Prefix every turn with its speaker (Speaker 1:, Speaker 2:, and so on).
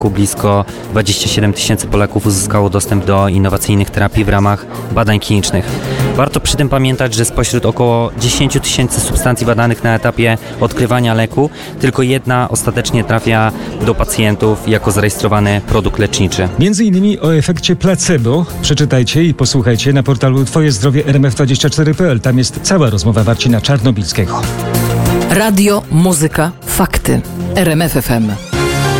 Speaker 1: blisko 27 000 Polaków uzyskało dostęp do innowacyjnych terapii w ramach badań klinicznych. Warto przy tym pamiętać, że spośród około 10 000 substancji badanych na etapie odkrywania leku, tylko jedna ostatecznie trafia do pacjentów jako zarejestrowany produkt leczniczy.
Speaker 2: Między innymi o efekcie placebo przeczytajcie i posłuchajcie na portalu twojezdrowie.rmf24.pl. Tam jest cała rozmowa Marcina Czarnobilskiego.
Speaker 3: Radio, muzyka, fakty. RMF FM.